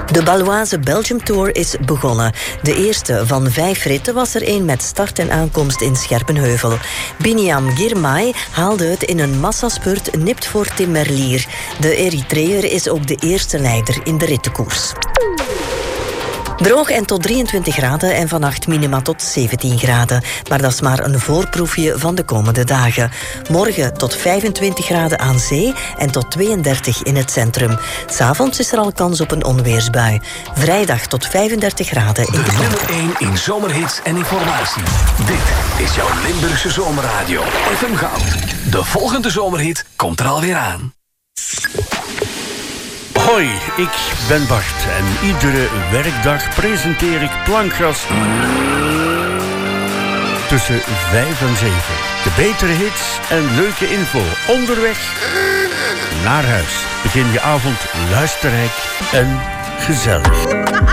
De Baloise Belgium Tour is begonnen. De eerste van 5 ritten was er een met start en aankomst in Scherpenheuvel. Biniam Girmay haalde het in een massaspurt nipt voor Tim Merlier. De Eritreër is ook de eerste leider in de rittenkoers. Droog en tot 23 graden en vannacht minima tot 17 graden. Maar dat is maar een voorproefje van de komende dagen. Morgen tot 25 graden aan zee en tot 32 in het centrum. 'S'avonds is er al kans op een onweersbui. Vrijdag tot 35 graden in de nummer 1 in zomerhits en informatie. Dit is jouw Limburgse zomerradio. FM Goud. De volgende zomerhit komt er alweer aan. Hoi, ik ben Bart en iedere werkdag presenteer ik Plankgas tussen 5 en 7. De betere hits en leuke info onderweg naar huis. Begin je avond luisterrijk en gezellig.